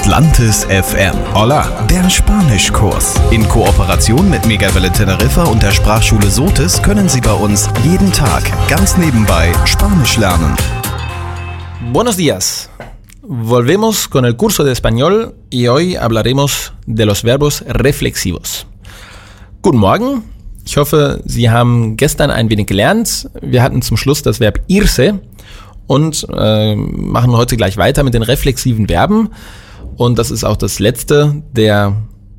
Atlantis FM. Hola, der Spanischkurs. In Kooperation mit Megawelle Teneriffa und der Sprachschule Sotis können Sie bei uns jeden Tag ganz nebenbei Spanisch lernen. Buenos días. Volvemos con el curso de español y hoy hablaremos de los verbos reflexivos. Guten Morgen. Ich hoffe, Sie haben gestern ein wenig gelernt. Wir hatten zum Schluss das Verb irse und machen heute gleich weiter mit den reflexiven Verben. Und das ist auch das letzte der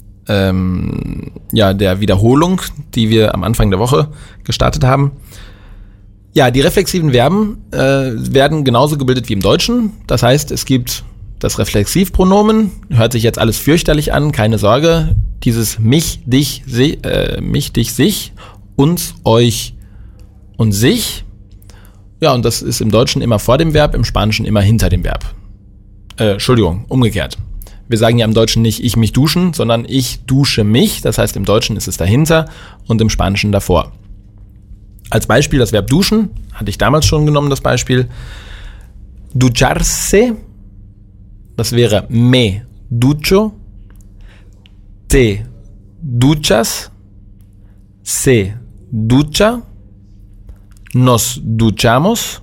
Wiederholung, die wir am Anfang der Woche gestartet haben. Ja, die reflexiven Verben werden genauso gebildet wie im Deutschen. Das heißt, es gibt das Reflexivpronomen. Hört sich jetzt alles fürchterlich an, keine Sorge. Dieses mich, dich, sich, uns, euch und sich. Ja, und das ist im Deutschen immer vor dem Verb, im Spanischen immer hinter dem Verb. Umgekehrt. Wir sagen ja im Deutschen nicht ich mich duschen, sondern ich dusche mich. Das heißt, im Deutschen ist es dahinter und im Spanischen davor. Als Beispiel das Verb duschen, hatte ich damals schon genommen, das Beispiel. Ducharse, das wäre me ducho, te duchas, se ducha, nos duchamos,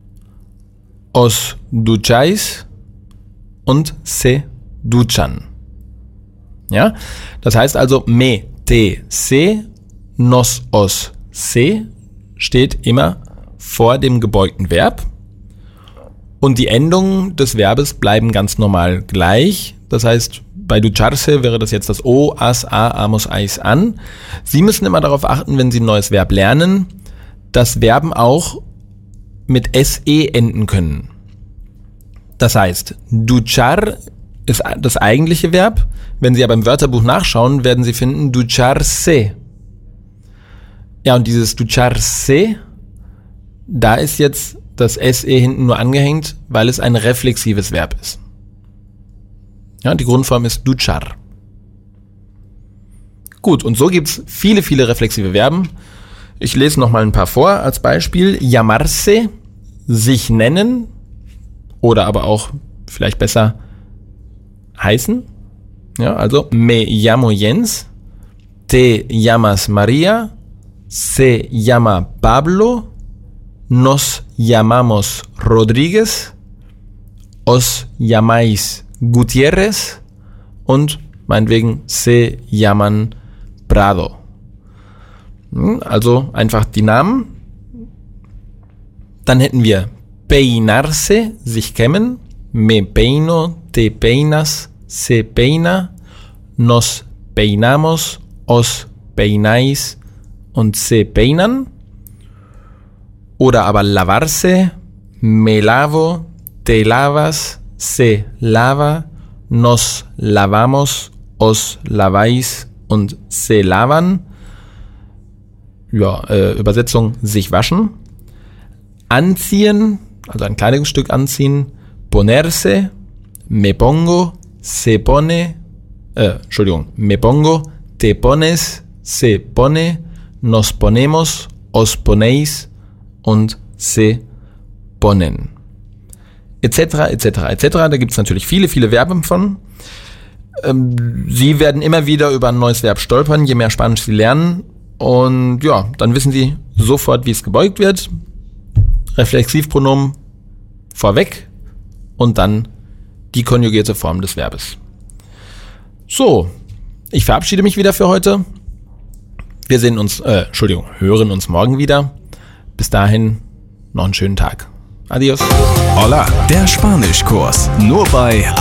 os ducháis und se duchan. Ja, das heißt also me, te, se, nos, os, se steht immer vor dem gebeugten Verb und die Endungen des Verbes bleiben ganz normal gleich. Das heißt, bei ducharse wäre das jetzt das o, as, a, amos, ais, an. Sie müssen immer darauf achten, wenn Sie ein neues Verb lernen, dass Verben auch mit se enden können. Das heißt, duchar ist das eigentliche Verb. Wenn Sie aber im Wörterbuch nachschauen, werden Sie finden ducharse. Ja, und dieses ducharse, da ist jetzt das se hinten nur angehängt, weil es ein reflexives Verb ist. Ja, die Grundform ist duchar. Gut, und so gibt es viele, viele reflexive Verben. Ich lese noch mal ein paar vor als Beispiel. Llamarse, sich nennen oder aber auch vielleicht besser heißen. Ja, also me llamo Jens, te llamas María, se llama Pablo, nos llamamos Rodríguez, os llamáis Gutiérrez und meinetwegen se llaman Prado. Also einfach die Namen. Dann hätten wir peinarse, sich kämmen, me peino, te peinas, se peina, nos peinamos, os peináis und se peinan. Oder aber lavarse, me lavo, te lavas, se lava, nos lavamos, os laváis und se lavan. Ja, Übersetzung, sich waschen. Anziehen, also ein Kleidungsstück anziehen. Ponerse, me pongo, se pone, me pongo, te pones, se pone, nos ponemos, os ponéis und se ponen. Etc., etc., etc. Da gibt es natürlich viele, viele Verben von. Sie werden immer wieder über ein neues Verb stolpern, je mehr Spanisch Sie lernen. Und ja, dann wissen Sie sofort, wie es gebeugt wird. Reflexivpronomen vorweg und dann die konjugierte Form des Verbes. So, ich verabschiede mich wieder für heute. Wir hören uns morgen wieder. Bis dahin noch einen schönen Tag. Adios. Hola, der Spanischkurs. Nur bei